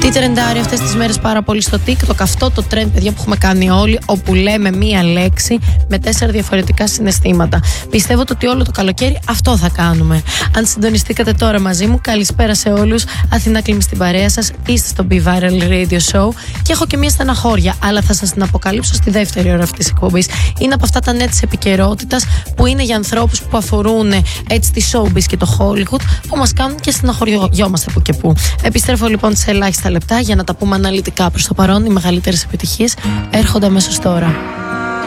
Τρεντάρει αυτές τις μέρες πάρα πολύ στο TikTok. Αυτό το trend, παιδιά, που έχουμε κάνει όλοι, όπου λέμε μία λέξη με 4 διαφορετικά συναισθήματα. Πιστεύω ότι όλο το καλοκαίρι αυτό θα κάνουμε. Αν συντονιστήκατε τώρα μαζί μου, καλησπέρα σε όλους. Αθηνά Κλίμη στην παρέα σας. Είστε στο Be Viral Radio Show. Και έχω και μία στεναχώρια, αλλά θα σας την αποκαλύψω στη δεύτερη ώρα αυτής της εκπομπής. Είναι από αυτά τα νέα της επικαιρότητας που είναι για ανθρώπους που αφορούν έτσι τη showbiz και το Hollywood, που μας κάνουν και στεναχωριόμαστε που και που. Επιστρέφω λοιπόν σε ελάχιστα λεπτά για να τα πούμε αναλυτικά. Προς το παρόν, οι μεγαλύτερες επιτυχίες έρχονται αμέσως τώρα.